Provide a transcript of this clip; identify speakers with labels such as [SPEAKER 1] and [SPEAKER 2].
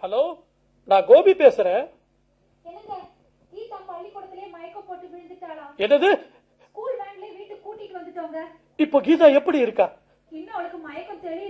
[SPEAKER 1] Hello, நான் கோபி பேசுறேன்.
[SPEAKER 2] கீதா பள்ளிக்கூடத்திலே மயக்கம் போட்டு விழுந்துட்டாளா?
[SPEAKER 1] என்னது?
[SPEAKER 2] ஸ்கூல் வேன்ல வீட்டுக்கு கூட்டிட்டு வந்துட்டோங்க.
[SPEAKER 1] இப்போ கீதா எப்படி இருக்கா?
[SPEAKER 2] இன்னும் அவளுக்கு மயக்கம் தெரியல.